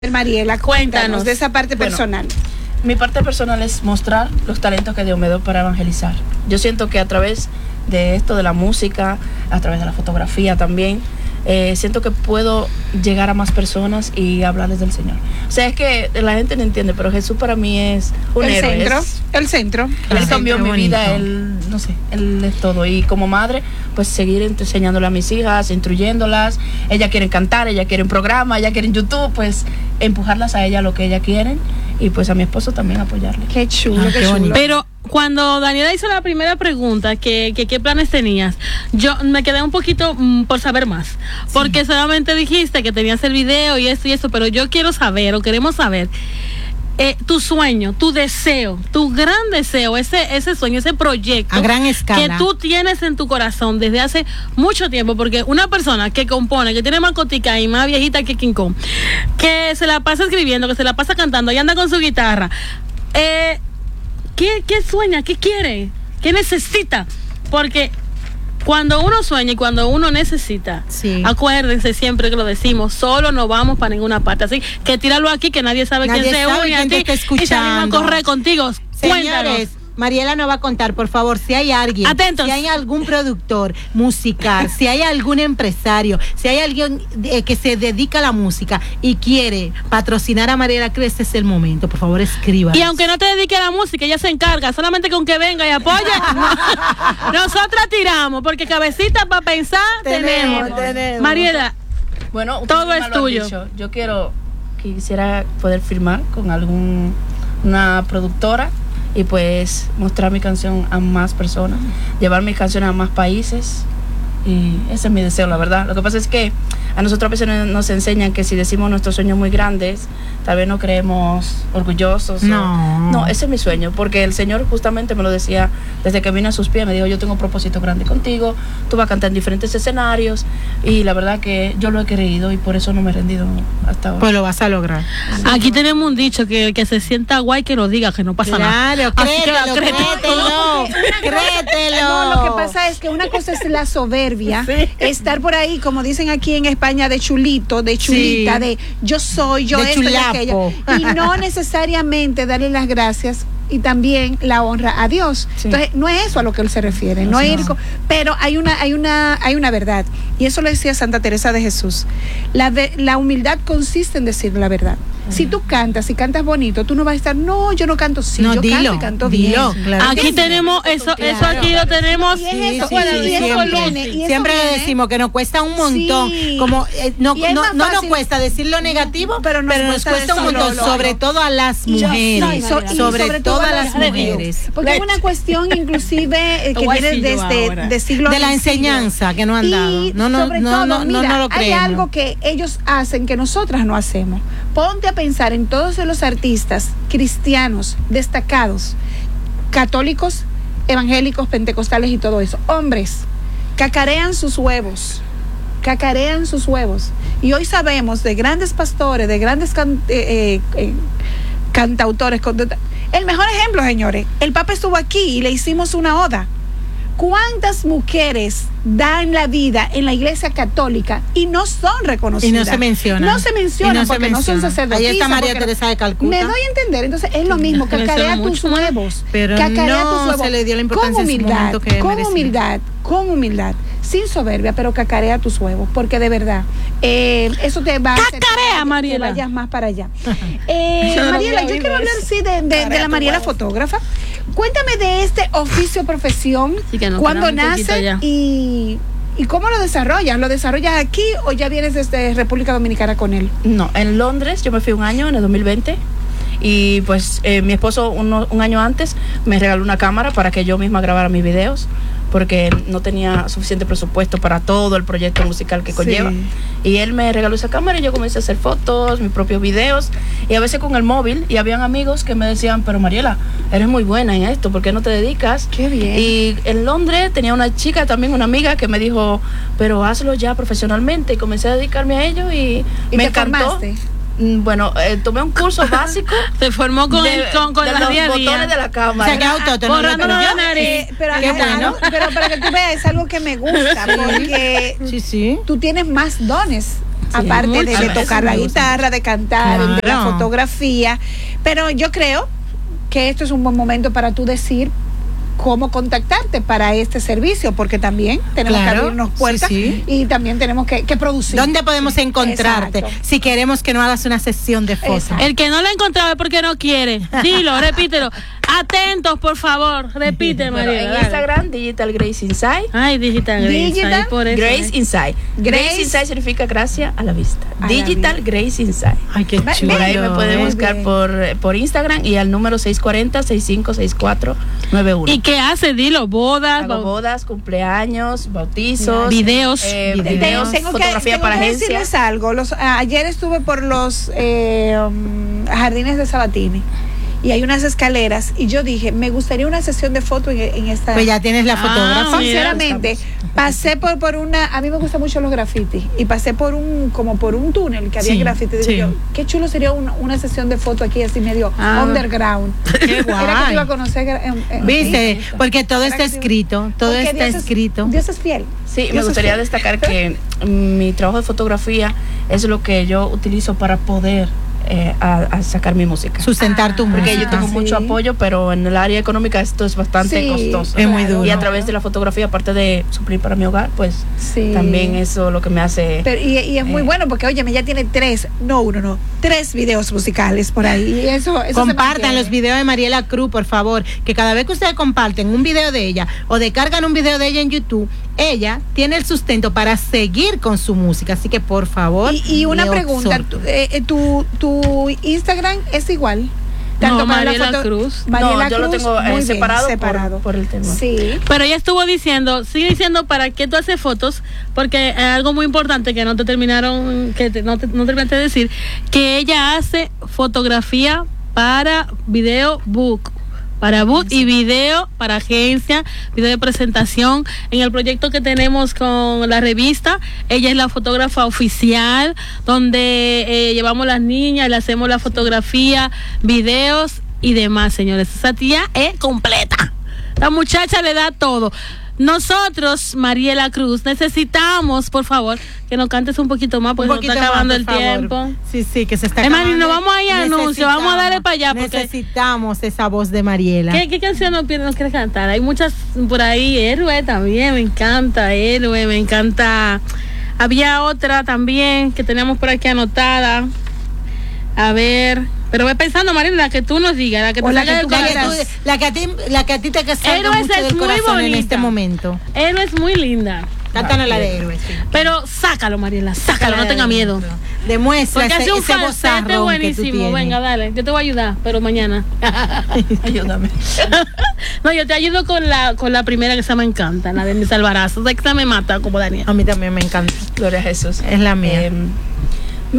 Mariela, cuéntanos de esa parte personal. Mi parte personal es mostrar los talentos que Dios me dio para evangelizar. Yo siento que a través de esto, de la música, a través de la fotografía también, siento que puedo llegar a más personas y hablarles del Señor. O sea, es que la gente no entiende, pero Jesús para mí es un héroe. El centro. Él cambió mi vida, él es todo. Y como madre, pues seguir enseñándole a mis hijas, instruyéndolas. Ellas quieren cantar, ellas quieren programa, ellas quieren YouTube, pues empujarlas a ella lo que ellas quieren. Y pues a mi esposo también apoyarle. Qué chulo, qué chulo. Pero cuando Daniela hizo la primera pregunta, que qué planes tenías, yo me quedé un poquito por saber más. Sí. Porque solamente dijiste que tenías el video y esto, pero yo quiero saber, o queremos saber, tu sueño, tu deseo, tu gran deseo, ese sueño, ese proyecto a gran escala que tú tienes en tu corazón desde hace mucho tiempo, porque una persona que compone, que tiene más cotica y más viejita que King Kong, que se la pasa escribiendo, que se la pasa cantando y anda con su guitarra, ¿qué sueña? ¿Qué quiere? ¿Qué necesita? Porque cuando uno sueña y cuando uno necesita, sí, acuérdense siempre que lo decimos, solo no vamos para ninguna parte. Así que tíralo aquí, que nadie sabe quién se une a ti y salimos a correr contigo. Señores, Mariela nos va a contar, por favor, si hay alguien, atentos, si hay algún productor musical, si hay algún empresario, si hay alguien que se dedica a la música y quiere patrocinar a Mariela, creo que este es el momento. Por favor, escriba. Y aunque no te dedique a la música, ella se encarga, solamente con que venga y apoye. Nosotras tiramos, porque cabecita para pensar tenemos. Mariela, bueno, todo es tuyo. Yo quisiera poder firmar con una productora y pues mostrar mi canción a más personas, llevar mis canciones a más países, y ese es mi deseo, la verdad. Lo que pasa es que a nosotros a veces nos enseñan que si decimos nuestros sueños muy grandes, tal vez no creemos orgullosos. No, ese es mi sueño, porque el Señor justamente me lo decía desde que vine a sus pies. Me dijo: yo tengo un propósito grande contigo, tú vas a cantar en diferentes escenarios, y la verdad que yo lo he creído y por eso no me he rendido hasta ahora. Pues lo vas a lograr. Aquí tenemos un dicho, que el que se sienta guay que lo diga, que no pasa nada. Claro, créetelo. No, lo que pasa es que una cosa es la soberbia, sí, estar por ahí, como dicen aquí en España, de chulito, de chulita, sí, de yo soy, yo esto y aquello, y no necesariamente darle las gracias y también la honra a Dios. Sí. Entonces, no es eso a lo que él se refiere, no es ir pero hay una verdad, y eso lo decía Santa Teresa de Jesús. La humildad consiste en decir la verdad. Si tú cantas y cantas bonito, tú no vas a estar, no, yo no canto, sí, no, yo canto bien. Claro. Aquí tenemos eso aquí lo tenemos. Siempre decimos que nos cuesta un montón, sí, como no nos cuesta decir lo negativo, pero nos cuesta un montón, sobre todo a las mujeres, sobre todo a las mujeres. Porque es una cuestión inclusive que viene desde de siglos de la enseñanza que nos han dado. No lo creemos. Hay algo que ellos hacen que nosotras no hacemos. Ponte a pensar en todos los artistas cristianos destacados, católicos, evangélicos, pentecostales y todo eso. Hombres, cacarean sus huevos. Y hoy sabemos de grandes pastores, de grandes cantautores. El mejor ejemplo, señores, el Papa estuvo aquí y le hicimos una oda. ¿Cuántas mujeres dan la vida en la Iglesia Católica y no son reconocidas? Y no se mencionan. Porque no son sacerdotisas. Ahí está María Teresa de Calcuta. Me doy a entender. Entonces es lo mismo, cacarea tus huevos. Pero no se le dio la importancia con humildad, sin soberbia, pero cacarea tus huevos, porque de verdad eso te va a hacer que vayas más para allá. Mariela, yo quiero hablar de la Mariela fotógrafa. Cuéntame de este oficio profesión, cuándo nace y cómo lo desarrollas. ¿Lo desarrollas aquí o ya vienes desde República Dominicana con él? No, en Londres. Yo me fui un año, en el 2020. Y pues mi esposo un año antes me regaló una cámara para que yo misma grabara mis videos, porque no tenía suficiente presupuesto para todo el proyecto musical que conlleva. Sí. Y él me regaló esa cámara y yo comencé a hacer fotos, mis propios videos, y a veces con el móvil. Y habían amigos que me decían: pero Mariela, eres muy buena en esto, ¿por qué no te dedicas? Qué bien. Y en Londres tenía una chica también, una amiga, que me dijo: pero hazlo ya profesionalmente. Y comencé a dedicarme a ello y me encantó. Formaste? Bueno, tomé un curso básico. Se formó con de los botones de la cámara. O sea, que autótono. Pero para que tú veas, es algo que me gusta, porque sí, tú tienes más dones aparte de tocar la guitarra, de cantar, de la fotografía. Pero yo creo que esto es un buen momento para tú decir cómo contactarte para este servicio, porque también tenemos que abrirnos puertas y también tenemos que producir. ¿Dónde podemos encontrarte si queremos que no hagas una sesión de fotos? El que no lo ha encontrado es porque no quiere. Dilo, repítelo. Atentos, por favor. Repite, Mariela. En Instagram, Digital Grace Inside. Ay, Digital Grace. Por eso, Grace Inside. Grace Inside significa gracia a la vista. Digital Grace Inside. Ay, qué chulo. Por ahí me pueden buscar por Instagram y al número 640-6564-91. ¿Y qué hace? Dilo, bodas. Hago bodas, cumpleaños, bautizos, videos, fotografía para agencias. Decirles algo. Ayer estuve por los jardines de Sabatini y hay unas escaleras y yo dije, me gustaría una sesión de fotos en esta. Pues ya tienes la fotógrafa. Sinceramente, pasé por una, a mí me gustan mucho los grafitis y pasé por un túnel que había grafitis. Digo yo, qué chulo sería una sesión de fotos aquí así medio underground. Qué guay. Era que te iba a conocer. ¿Viste? Porque todo está escrito, todo está escrito. Dios es fiel. Sí, me gustaría destacar que mi trabajo de fotografía es lo que yo utilizo para poder a sacar mi música. Sustentar tu música. Porque yo tengo mucho apoyo, pero en el área económica esto es bastante costoso. Es muy duro. Y a través de la fotografía, aparte de suplir para mi hogar, pues también eso lo que me hace. Pero, y es muy bueno porque, oye, ya tiene 3 videos musicales por ahí. Y eso compartan los videos de Mariela Cruz, por favor, que cada vez que ustedes comparten un video de ella o descargan un video de ella en YouTube, ella tiene el sustento para seguir con su música. Así que, por favor. Y una pregunta, ¿tu Instagram es igual? No, Mariela Cruz. No, yo lo tengo separado por el tema. Sí. Pero ella estuvo diciendo, sigue diciendo para qué tú haces fotos, porque es algo muy importante que no terminaste de decir, que ella hace fotografía para video book. Para book y video para agencia, video de presentación. En el proyecto que tenemos con la revista, ella es la fotógrafa oficial, donde llevamos las niñas, le hacemos la fotografía, videos y demás, señores. Esa tía es completa. La muchacha le da todo. Nosotros, Mariela Cruz, necesitamos, por favor, que nos cantes un poquito más, porque se está acabando el tiempo. Sí, que se está acabando. Nos vamos a ir a anuncio, vamos a darle para allá. Necesitamos esa voz de Mariela. ¿Qué canción nos quieres cantar? Hay muchas por ahí. Héroe también, me encanta. Héroe, me encanta. Había otra también que teníamos por aquí anotada. A ver, pero voy pensando, Mariela, la que tú nos digas, la que te salga del corazón. La que a ti te salga mucho del corazón en este momento. Héroe es muy linda. Cántanos la de Héroe, sí. Pero sácalo, Mariela, sácalo, no tenga miedo. Demuestra porque hace un falsete buenísimo. Venga, dale, yo te voy a ayudar, pero mañana. Ayúdame. No, yo te ayudo con la primera, que se me encanta, la de Mis Albarazos. Esa me mata como Daniel. A mí también me encanta. Gloria a Jesús. Es la mía.